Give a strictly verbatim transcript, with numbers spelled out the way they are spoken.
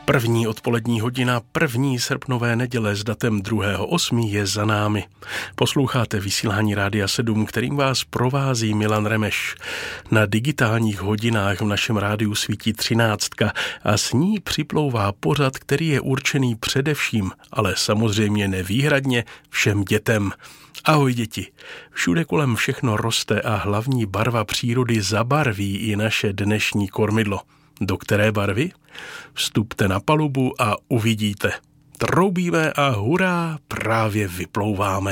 První odpolední hodina první srpnové neděle s datem druhého osmého je za námi. Posloucháte vysílání Rádia sedm, kterým vás provází Milan Remeš. Na digitálních hodinách v našem rádiu svítí třináctka a s ní připlouvá pořad, který je určený především, ale samozřejmě nevýhradně všem dětem. Ahoj děti, všude kolem všechno roste a hlavní barva přírody zabarví i naše dnešní kormidlo. Do které barvy? Vstupte na palubu a uvidíte. Troubíme a hurá, právě vyplouváme.